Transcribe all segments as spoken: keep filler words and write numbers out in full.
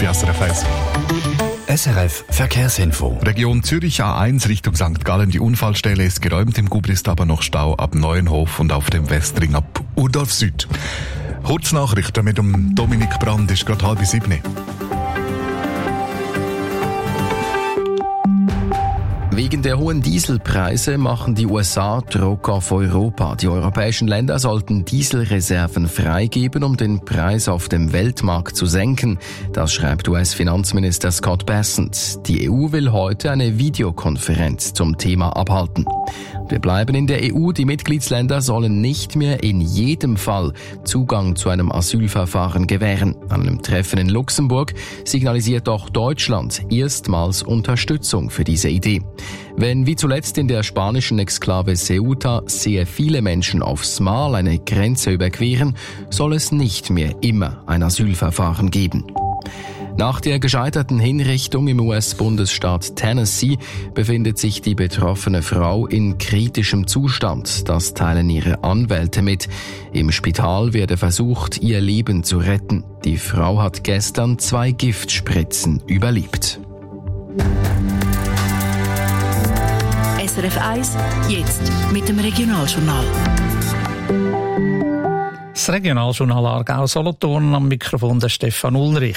S R F eins. S R F Verkehrsinfo. Region Zürich A eins Richtung Sankt Gallen. Die Unfallstelle ist geräumt. Im Gubli ist aber noch Stau ab Neuenhof und auf dem Westring ab Urdorf Süd. Kurznachrichten mit dem Dominik Brand ist gerade halb sieben. Wegen der hohen Dieselpreise machen die U S A Druck auf Europa. Die europäischen Länder sollten Dieselreserven freigeben, um den Preis auf dem Weltmarkt zu senken. Das schreibt U S-Finanzminister Scott Bessent. Die E U will heute eine Videokonferenz zum Thema abhalten. Wir bleiben in der E U. Die Mitgliedsländer sollen nicht mehr in jedem Fall Zugang zu einem Asylverfahren gewähren. An einem Treffen in Luxemburg signalisiert auch Deutschland erstmals Unterstützung für diese Idee. Wenn wie zuletzt in der spanischen Exklave Ceuta sehr viele Menschen aufs Mal eine Grenze überqueren, soll es nicht mehr immer ein Asylverfahren geben. Nach der gescheiterten Hinrichtung im U S-Bundesstaat Tennessee befindet sich die betroffene Frau in kritischem Zustand. Das teilen ihre Anwälte mit. Im Spital werde versucht, ihr Leben zu retten. Die Frau hat gestern zwei Giftspritzen überlebt. S R F eins, jetzt mit dem Regionaljournal. Das Regionaljournal Aargau-Solothurn, am Mikrofon der Stefan Ulrich.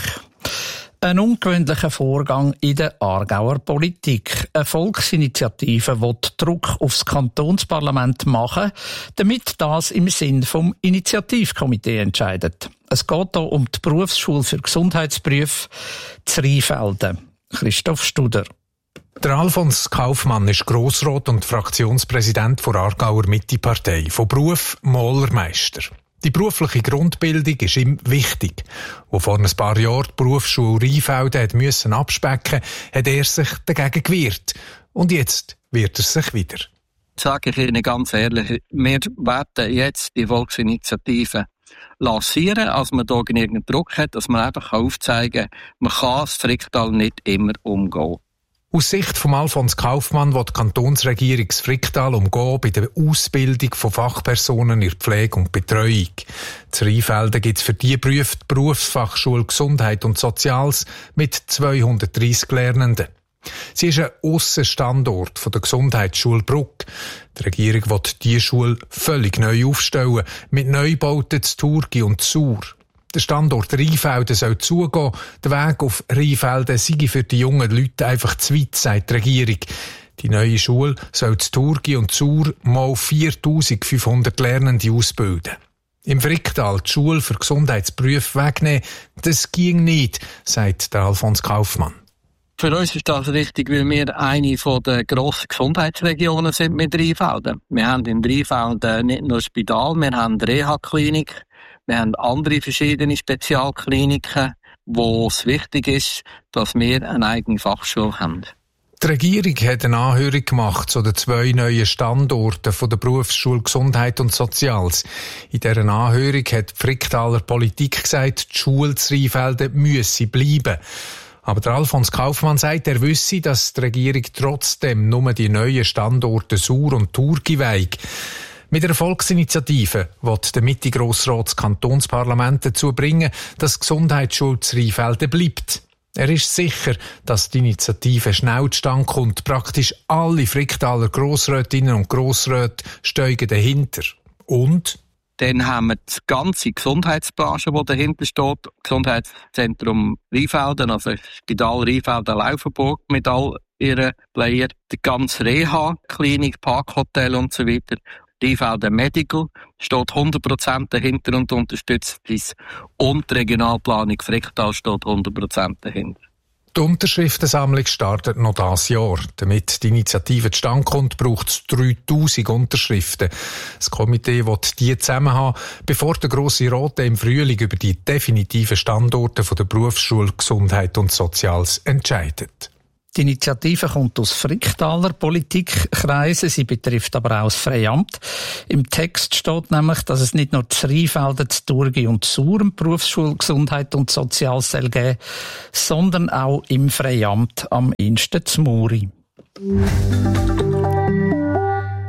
Ein ungewöhnlicher Vorgang in der Aargauer Politik. Eine Volksinitiative will Druck aufs Kantonsparlament machen, damit das im Sinn vom Initiativkomitee entscheidet. Es geht hier um die Berufsschule für Gesundheitsberufe zu Rheinfelden. Christoph Studer. Der Alfons Kaufmann ist Grossrat und Fraktionspräsident der Aargauer Mitte-Partei, von Beruf Malermeister. Die berufliche Grundbildung ist ihm wichtig. Wo vor ein paar Jahren die Berufsschule Rheinfelden hat müssen abspecken, hat er sich dagegen gewehrt. Und jetzt wehrt er sich wieder. Sage ich Ihnen ganz ehrlich, wir werden jetzt die Volksinitiative lancieren, als man da genügend Druck hat, dass man einfach aufzeigen kann, man kann das Fricktal nicht immer umgehen. Aus Sicht von Alfons Kaufmann will die Kantonsregierung das Fricktal umgehen bei der Ausbildung von Fachpersonen in der Pflege und Betreuung. In Rheinfelden gibt es für diese Berufe die Berufsfachschule Gesundheit und Soziales mit zweihundertdreissig Lernenden. Sie ist ein Aussenstandort von der Gesundheitsschule Bruck. Die Regierung will diese Schule völlig neu aufstellen, mit Neubauten zu Thurgau und Chur. Der Standort Rheinfelden soll zugehen. Der Weg auf Rheinfelden sei für die jungen Leute einfach zu weit, sagt die Regierung. Die neue Schule soll zu Thurgau und Chur mal viertausendfünfhundert Lernende ausbilden. Im Fricktal die Schule für Gesundheitsberufe wegnehmen, das ging nicht, sagt der Alfons Kaufmann. Für uns ist das richtig, weil wir eine der grossen Gesundheitsregionen sind mit Rheinfelden. Wir haben in Rheinfelden nicht nur ein Spital, wir haben eine Reha-Klinik. Wir haben andere verschiedene Spezialkliniken, wo es wichtig ist, dass wir eine eigene Fachschule haben. Die Regierung hat eine Anhörung gemacht zu den zwei neuen Standorten von der Berufsschule Gesundheit und Soziales. In dieser Anhörung hat die Fricktaler Politik gesagt, die Schule zu Rheinfelden müsse bleiben. Aber der Alfons Kaufmann sagt, er wisse, dass die Regierung trotzdem nur die neuen Standorte Chur und Thurgau weigt. Mit einer Volksinitiative will der Mitte-Grossrat das Kantonsparlament dazu bringen, dass die Gesundheitsschule zu Rheinfelden bleibt. Er ist sicher, dass die Initiative schnell zustande kommt. Praktisch alle Fricktaler Grossrätinnen und Grossräte steigen dahinter. Und? Dann haben wir die ganze Gesundheitsbranche, die dahinter steht. Gesundheitszentrum Rheinfelden, also Spital Rheinfelden-Laufenburg mit all ihren Player. Die ganze Reha-Klinik, Parkhotel und so weiter. Rheinfelden Medical steht hundert Prozent dahinter und unterstützt dies. Und die Regionalplanung Fricktal steht hundert Prozent dahinter. Die Unterschriftensammlung startet noch dieses Jahr. Damit die Initiative zustande kommt, braucht es dreitausend Unterschriften. Das Komitee will die zusammen haben, bevor der Grosse Rat im Frühling über die definitiven Standorte der Berufsschule Gesundheit und Soziales entscheidet. Die Initiative kommt aus Fricktaler Politikkreisen, sie betrifft aber auch das Freiamt. Im Text steht nämlich, dass es nicht nur zu Rheinfelden, zu Thurgau und Chur eine Berufsschule Gesundheit und Soziales soll geben, sondern auch im Freiamt am Insten zu Muri.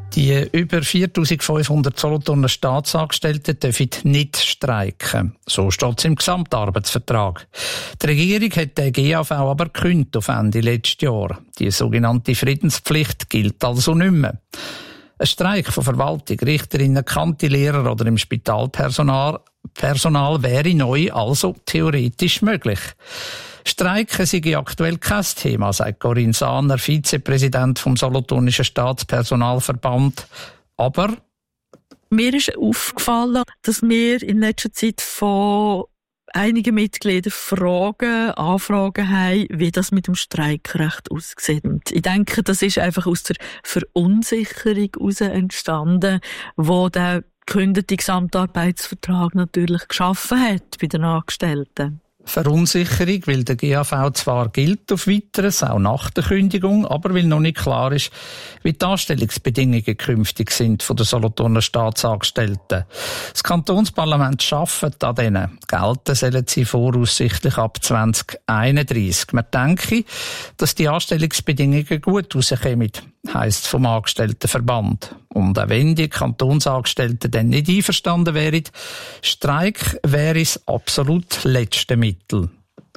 Die über viertausendfünfhundert Solothurner Staatsangestellten dürfen nicht streiken. So steht es im Gesamtarbeitsvertrag. Die Regierung hat den G A V aber gekündigt auf Ende letzten Jahr. Die sogenannte Friedenspflicht gilt also nicht mehr. Ein Streik von Verwaltung, Richterinnen, Kantilehrer oder im Spitalpersonal Personal wäre neu also theoretisch möglich. Streiken sei aktuell kein Thema, sagt Corinne Sahner, Vizepräsident vom Solothurnischen Staatspersonalverband. Aber mir ist aufgefallen, dass wir in letzter Zeit von einigen Mitgliedern Fragen, Anfragen haben, wie das mit dem Streikrecht aussieht. Ich denke, das ist einfach aus der Verunsicherung heraus entstanden, wo der gekündigte Gesamtarbeitsvertrag natürlich geschaffen hat bei den Angestellten. Verunsicherung, weil der G A V zwar gilt auf Weiteres, auch nach der Kündigung, aber weil noch nicht klar ist, wie die Anstellungsbedingungen künftig sind von den Solothurner Staatsangestellten. Das Kantonsparlament arbeitet an denen. Gelten sollen sie voraussichtlich ab zwanzig einunddreissig. Man denke, dass die Anstellungsbedingungen gut rauskommen, heisst vom Angestelltenverband. Und auch wenn die Kantonsangestellten dann nicht einverstanden wären, Streik wäre das absolut letzte Mittel.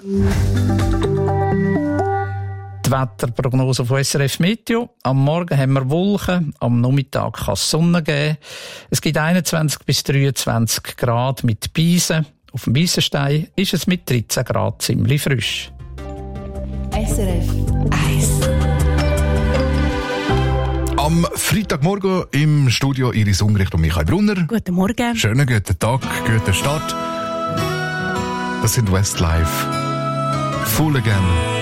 Die Wetterprognose von S R F Meteo. Am Morgen haben wir Wolken, am Nachmittag kann es Sonne geben. Es gibt einundzwanzig bis dreiundzwanzig Grad mit Beisen. Auf dem Beisenstein ist es mit dreizehn Grad ziemlich frisch. S R F eins. Am Freitagmorgen im Studio Iris Ungericht und Michael Brunner. Guten Morgen. Schönen guten Tag, guten Start. Das sind Westlife. Full Again.